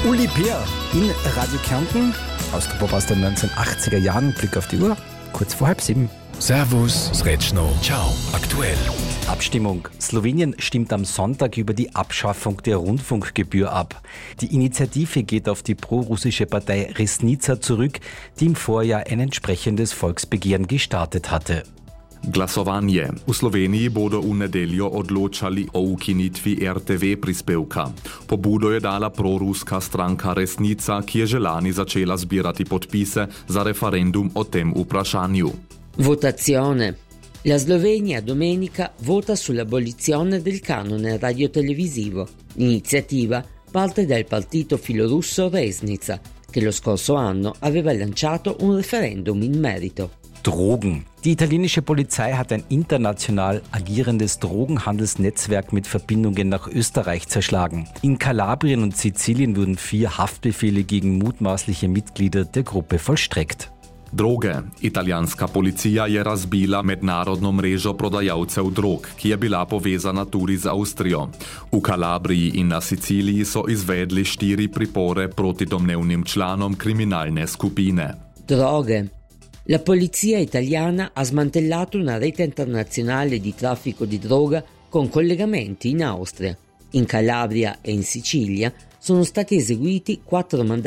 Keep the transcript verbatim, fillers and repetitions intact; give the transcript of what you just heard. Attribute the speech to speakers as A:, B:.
A: Uli Peer in Radio Kärnten, ausgepoppt aus den neunzehnhundertachtziger Jahren, Blick auf die Uhr, kurz vor halb sieben.
B: Servus, Sretschno, ciao, aktuell.
A: Abstimmung. Slowenien stimmt am Sonntag über die Abschaffung der Rundfunkgebühr ab. Die Initiative geht auf die prorussische Partei Resnica zurück, die im Vorjahr ein entsprechendes Volksbegehren gestartet hatte.
C: Glasovanje. V Sloveniji bodo v nedeljo odločali o ukinitvi R T V prispevka. Pobudo je dala proruska stranka Resnica, ki je že lani začela zbirati podpise za referendum o tem vprašanju.
D: Votazione. La Slovenia domenica vota sull'abolizione del canone radiotelevisivo. L'iniziativa parte dal partito filorusso Resnica, che lo scorso anno aveva lanciato un referendum in merito.
A: Drogen. Die italienische Polizei hat ein international agierendes Drogenhandelsnetzwerk mit Verbindungen nach Österreich zerschlagen. In Kalabrien und Sizilien wurden vier Haftbefehle gegen mutmaßliche Mitglieder der Gruppe vollstreckt.
C: Droge. Italijanska policija je razbila mednarodno mrežo prodajalcev drog, ki je bila povezana tudi z Avstrijo. V Kalabriji in na Siciliji so izvedli štiri pripore proti domnevnim članom kriminalne skupine.
D: Droge. La polizia italiana ha smantellato una rete internazionale di traffico di droga con collegamenti in Austria. In Calabria e in Sicilia sono stati eseguiti quattro mandati